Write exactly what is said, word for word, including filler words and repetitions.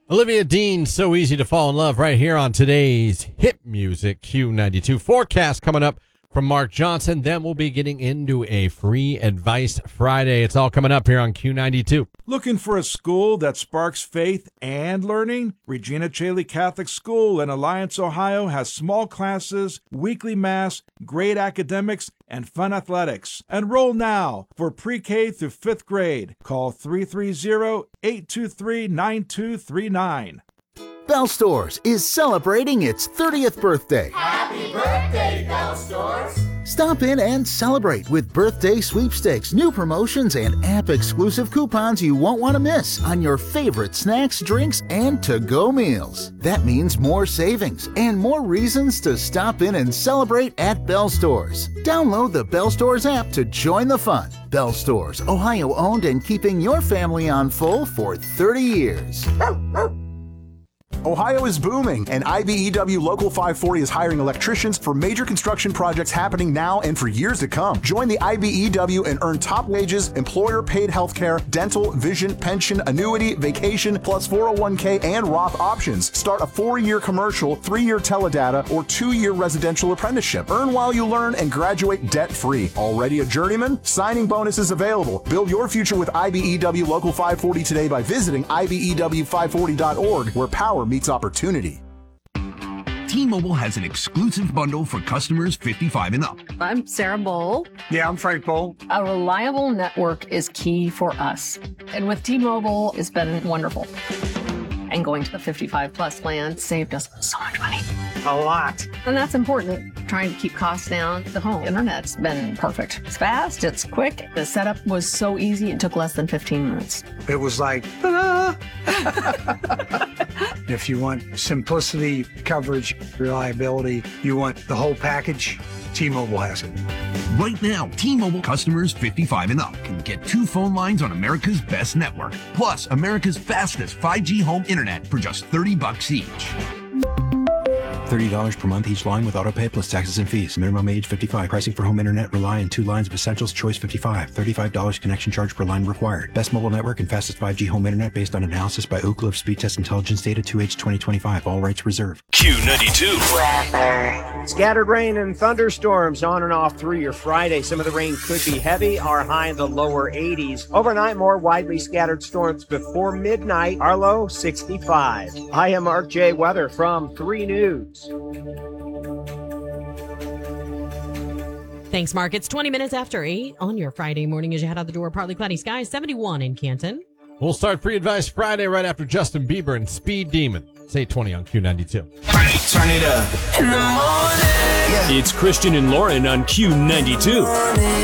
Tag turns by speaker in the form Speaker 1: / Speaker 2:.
Speaker 1: Olivia Dean, So Easy to Fall in Love, right here on today's Hit Music Q ninety-two. Forecast coming up from Mark Johnson. Then we'll be getting into a Free Advice Friday. It's all coming up here on Q ninety-two.
Speaker 2: Looking for a school that sparks faith and learning? Regina Chaley Catholic School in Alliance, Ohio has small classes, weekly mass, great academics, and fun athletics. Enroll now for pre-K through fifth grade. Call three three zero, eight two three, nine two three nine.
Speaker 3: Bell Stores is celebrating its thirtieth birthday.
Speaker 4: Happy birthday, Bell Stores!
Speaker 3: Stop in and celebrate with birthday sweepstakes, new promotions, and app-exclusive coupons you won't want to miss on your favorite snacks, drinks, and to-go meals. That means more savings and more reasons to stop in and celebrate at Bell Stores. Download the Bell Stores app to join the fun. Bell Stores, Ohio-owned and keeping your family on full for thirty years.
Speaker 5: Ohio is booming, and I B E W Local five forty is hiring electricians for major construction projects happening now and for years to come. Join the I B E W and earn top wages, employer-paid health care, dental, vision, pension, annuity, vacation, plus four oh one k and Roth options. Start a four-year commercial, three-year teledata, or two-year residential apprenticeship. Earn while you learn and graduate debt-free. Already a journeyman? Signing bonuses available. Build your future with I B E W Local five forty today by visiting I B E W five forty dot org, where power meets opportunity.
Speaker 6: T-Mobile has an exclusive bundle for customers fifty-five and up.
Speaker 7: I'm Sarah Bowl.
Speaker 8: Yeah, I'm Frank Bowl.
Speaker 7: A reliable network is key for us. And with T-Mobile, it's been wonderful. And going to the fifty-five plus plan saved us so much money.
Speaker 8: A lot.
Speaker 7: And that's important. Trying to keep costs down. The home internet's been perfect. It's fast, it's quick. The setup was so easy, it took less than fifteen minutes.
Speaker 8: It was like, ta-da! If you want simplicity, coverage, reliability, you want the whole package, T-Mobile has it.
Speaker 6: Right now, T-Mobile customers fifty-five and up can get two phone lines on America's best network, plus America's fastest five G home internet for just thirty bucks each.
Speaker 9: thirty dollars per month each line with autopay plus taxes and fees. Minimum age fifty-five. Pricing for home internet rely on two lines of Essentials Choice fifty-five. thirty-five dollars connection charge per line required. Best mobile network and fastest five G home internet based on analysis by Ookla of Speed Test Intelligence Data two H twenty twenty-five. All rights reserved.
Speaker 10: Q ninety-two.
Speaker 11: Scattered rain and thunderstorms on and off through your Friday. Some of the rain could be heavy. Our high in the lower eighties. Overnight, more widely scattered storms before midnight. Our low, sixty-five. I am Mark J. Weather from three News.
Speaker 12: Thanks, Mark. It's twenty minutes after eight on your Friday morning as you head out the door. Partly cloudy skies, seventy-one in Canton.
Speaker 1: We'll start Free Advice Friday right after Justin Bieber and Speed Demon. It's eight twenty on Q ninety-two.
Speaker 10: Turn it up in the morning. It's Christian and Lauren on Q ninety-two.